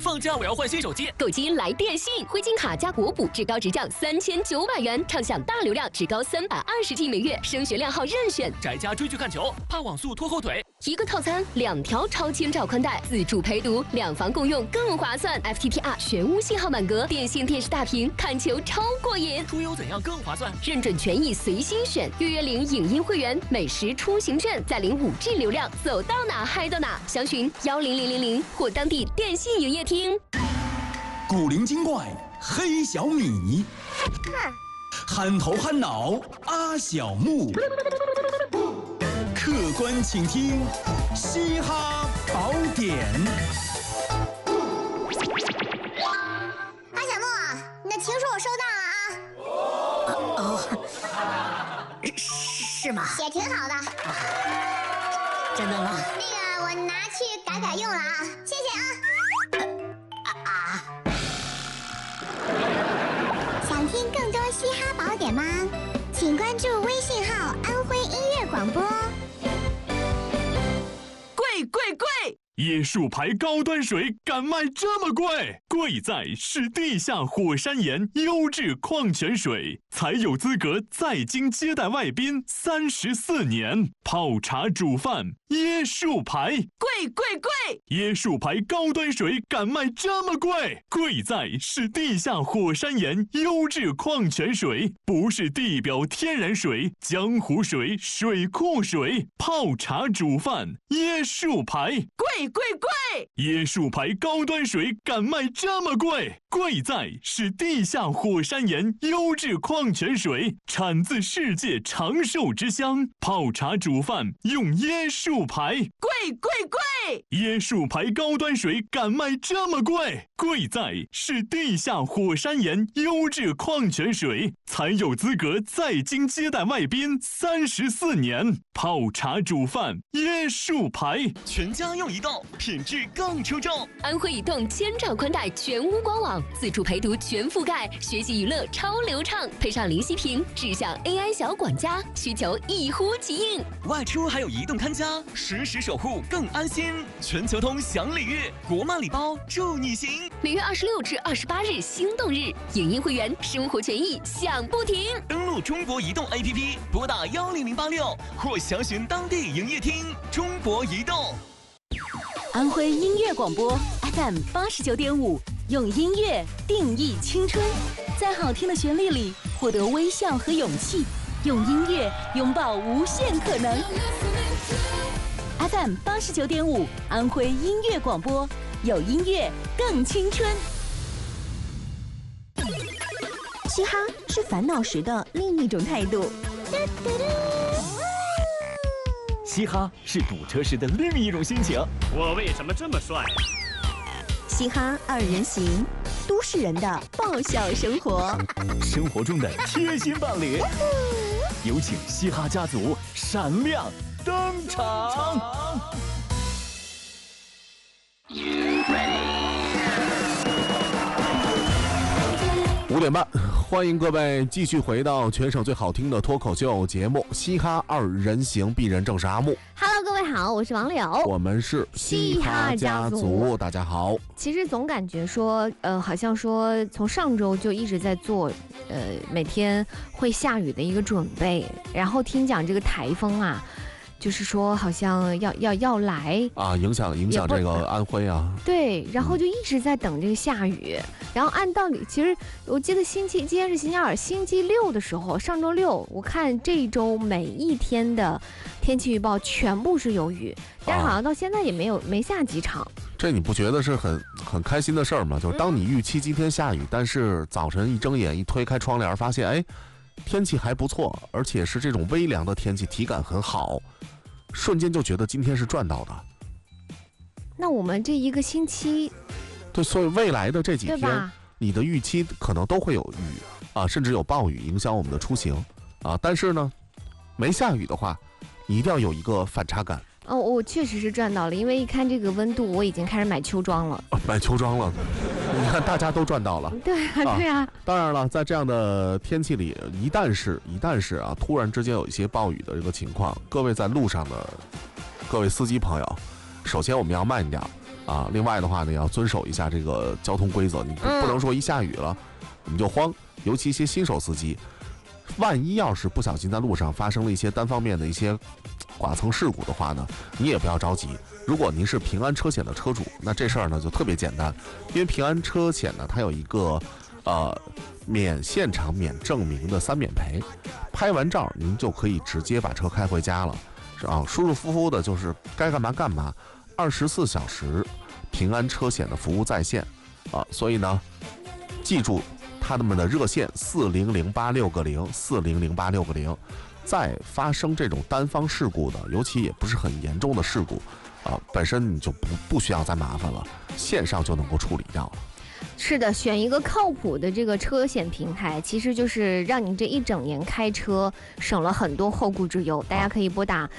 放假我要换新手机， 购机来电信，灰金卡加国补，至高直降3900元，畅享大流量，至高320G 每月，升学亮号任选。 宅家追剧看球，怕网速拖后腿。 一个套餐2条超千兆宽带，自助陪读，2房共用更划算。FTTR 全屋信号满格，电信电视大屏，看球超过瘾。 出游怎样更划算？ 认准权益随心选，月领影音会员，美食出行券，再领5G 流量，走到哪嗨到哪。详询10000或当地电信营业厅。 古灵精怪黑小米，憨头憨脑阿小木，客观倾听嘻哈宝典。 阿小木，你的情书我收到了啊。 是吗？ 写挺好的。 真的吗？ 那个我拿去改用了啊，谢谢啊。想听更多嘻哈宝典吗？请关注微信号安徽音乐广播。 贵！椰树牌高端水敢卖这么贵？贵在是地下火山岩优质矿泉水，才有资格在京接待外宾34年。泡茶煮饭，椰树牌， 贵！ 椰树牌高端水敢卖这么贵？贵在是地下火山岩优质矿泉水，不是地表天然水、江湖水、水库水。泡茶煮饭，椰树牌， 贵！ 椰树牌高端水敢卖这么贵？贵在是地下火山岩优质矿泉水，产自世界长寿之乡。泡茶煮饭用椰树牌， 贵！ 椰树牌高端水敢卖这么贵？贵在是地下火山岩优质矿泉水，才有资格在京接待外宾34年。泡茶煮饭，椰树牌， 全家用移动，品质更出众。 安徽移动1000兆宽带全屋官网，自助陪读全覆盖，学习娱乐超流畅，配上零息屏，智享 AI 小管家，需求一呼即应。 外出还有移动看家，实时守护更安心。全球通享礼遇，国漫礼包祝你行。 每月26至28日心动日，影音会员生活权益享不停。 登录中国移动 APP， 拨打10086或详询当地营业厅。中国移动。 安徽音乐广播 FM 89.5，用音乐定义青春，在好听的旋律里获得微笑和勇气，用音乐拥抱无限可能。FM 89.5，安徽音乐广播，有音乐更青春。嘻哈是烦恼时的另一种态度。 嘻哈是堵车时的另一种心情。 我为什么这么帅？ 嘻哈2人行，都市人的爆笑生活， 生活中的贴心伴侣。有请嘻哈家族闪亮登场。 5点半，欢迎各位继续回到全省最好听的脱口秀节目《嘻哈2人行》，鄙人正是阿木。 Hello， 各位好，我是王柳， 我们是嘻哈家族，大家好。 其实总感觉说，好像说从上周就一直在做，每天会下雨的一个准备，然后听讲这个台风啊。就是说，好像要来啊， 影响这个安徽啊。 对，然后就一直在等这个下雨。然后按道理，其实我记得今天是星期2，星期6的时候，上周6，我看这一周每一天的天气预报全部是有雨，但是好像到现在也没下几场。 这你不觉得是很开心的事儿吗？就是当你预期今天下雨，但是早晨一睁眼一推开窗帘，发现哎，天气还不错，而且是这种微凉的天气，体感很好。瞬间就觉得今天是赚到的。 那我们这一个星期， 对，所以未来的这几天，你的预期可能都会有雨啊，甚至有暴雨影响我们的出行啊。但是呢，没下雨的话，你一定要有一个反差感。 哦，我确实是赚到了，因为一看这个温度，我已经开始买秋装了。 买秋装了，你看大家都赚到了。 对啊，对啊。 当然了，在这样的天气里，一旦是啊，突然之间有一些暴雨的这个情况，各位在路上的各位司机朋友，首先我们要慢一点啊。另外的话呢，要遵守一下这个交通规则，你不能说一下雨了你就慌，尤其一些新手司机，万一要是不小心在路上发生了一些单方面的一些剐蹭事故的话呢，你也不要着急。如果您是平安车险的车主，那这事儿呢就特别简单，因为平安车险呢它有一个免现场免证明的3免赔，拍完照您就可以直接把车开回家了，是啊，舒舒服服的，就是该干嘛干嘛，24小时平安车险的服务在线啊，所以呢，记住他们的热线4008660，4008660，在发生这种单方事故的，尤其也不是很严重的事故啊，本身你就不需要再麻烦了，线上就能够处理掉了。 是的，选一个靠谱的这个车险平台，其实就是让你这一整年开车省了很多后顾之忧。大家可以拨打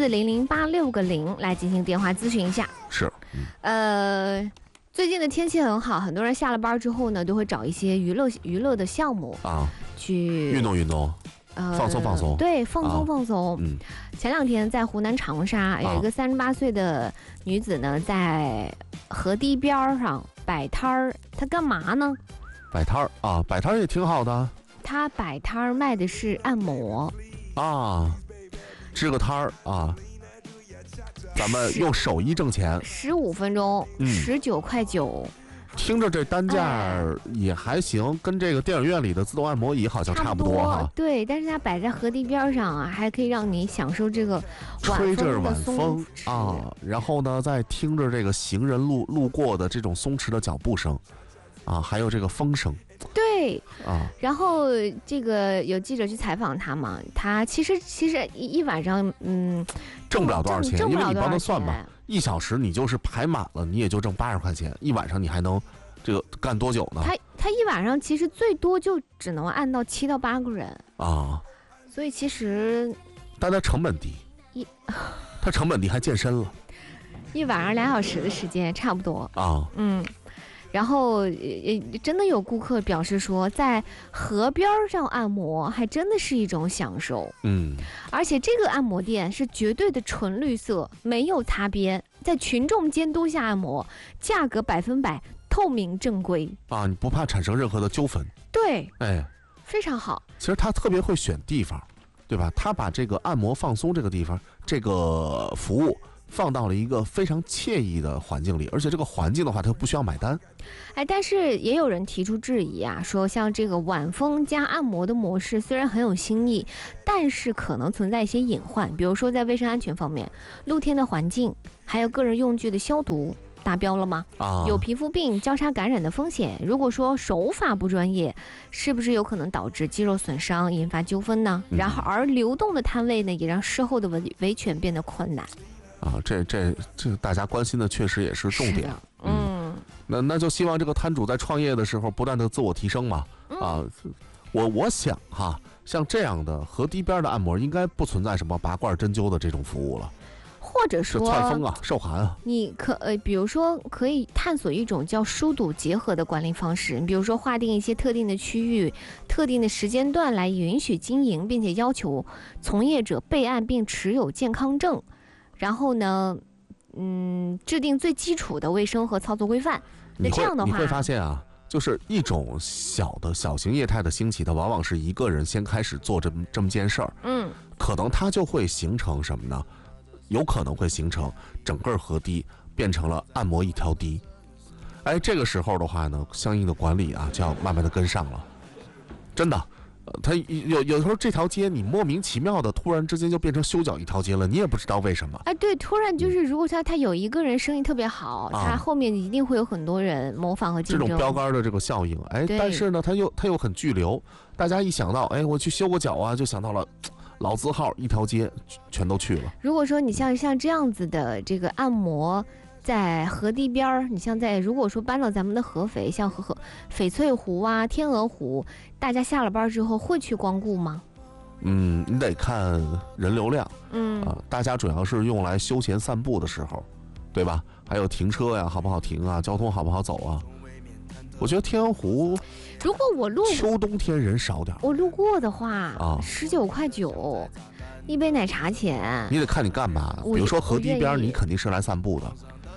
4008660来进行电话咨询一下。 是， 最近的天气很好，很多人下了班之后呢，都会找一些娱乐的项目啊， 去运动，放松。 对，放松。前2天在湖南长沙有一个38岁的女子呢，在河堤边上摆摊儿，她干嘛呢？ 摆摊儿啊，摆摊儿也挺好的。 她摆摊儿卖的是按摩啊，支个摊儿啊，咱们用手艺挣钱。 15分钟，19.9块。 听着这单价也还行，跟这个电影院里的自动按摩椅好像差不多哈。 对，但是它摆在河堤边上啊，还可以让你享受这个吹着晚风啊，然后呢，再听着这个行人路过的这种松弛的脚步声，啊，还有这个风声。 对啊， 然后这个有记者去采访他嘛，他其实一晚上挣不了多少钱，因为你帮他算吧，1小时你就是排满了，你也就挣80块钱，一晚上你还能这个干多久呢？ 他一晚上其实最多就只能按到7到8个人啊， 所以其实， 但他成本低，他成本低还健身了， 一晚上2小时的时间差不多啊， 然后真的有顾客表示说，在河边上按摩还真的是一种享受。而且这个按摩店是绝对的纯绿色，没有擦边，在群众监督下按摩，价格100%透明正规啊，你不怕产生任何的纠纷。 对， 非常好。 其实他特别会选地方，对吧？他把这个按摩放松这个地方，这个服务放到了一个非常惬意的环境里，而且这个环境的话，它不需要买单。 但是也有人提出质疑啊，说像这个晚风加按摩的模式虽然很有新意，但是可能存在一些隐患，比如说在卫生安全方面，露天的环境，还有个人用具的消毒达标了吗？有皮肤病交叉感染的风险。如果说手法不专业，是不是有可能导致肌肉损伤，引发纠纷呢？然后而流动的摊位呢，也让事后的维权变得困难。 这大家关心的确实也是重点。那就希望这个摊主在创业的时候不断的自我提升嘛。我想哈，像这样的河堤边的按摩应该不存在什么拔罐针灸的这种服务了， 或者说窜风啊、受寒啊。 你比如说可以探索一种叫疏堵结合的管理方式，你比如说划定一些特定的区域、特定的时间段来允许经营，并且要求从业者备案并持有健康证。然后呢，制定最基础的卫生和操作规范。那这样的话， 你会发现啊，就是一种小型业态的兴起，它往往是一个人先开始做这么件事儿。可能它就会形成什么呢？有可能会形成整个河堤变成了按摩一条堤。这个时候的话呢，相应的管理啊就要慢慢的跟上了。真的。它有时候这条街你莫名其妙的突然之间就变成修脚一条街了，你也不知道为什么。 对，突然就是如果他有一个人生意特别好，他后面一定会有很多人模仿和竞争。 这种标杆的这个效应，但是呢，它又很巨流，大家一想到我去修个脚啊，就想到了老字号，一条街全都去了。 如果说你像这样子的这个按摩。在河堤边儿，你像如果说搬到咱们的合肥，像翡翠湖啊、天鹅湖，大家下了班之后会去光顾吗？ 你得看人流量。大家主要是用来休闲散步的时候，对吧？还有停车呀，好不好停啊？交通好不好走啊？我觉得天鹅湖， 如果我秋冬天人少点， 我路过的话，19.9块，一杯奶茶钱。 你得看你干嘛。比如说河堤边，你肯定是来散步的。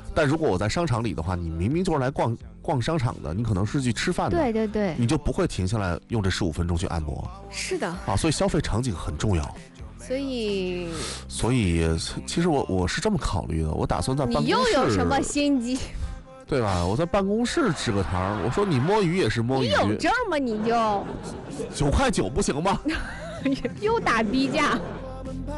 但如果我在商场里的话，你明明就是来逛商场的，你可能是去吃饭的， 对对对， 你就不会停下来用这15分钟去按摩。 是的啊，所以消费场景很重要。 所以其实我是这么考虑的，我打算在办公室。 你又有什么心机？ 对吧？我在办公室支个摊儿，我说你摸鱼也是摸鱼。 你有证吗？你就 9.9块不行吗？ 又打低价。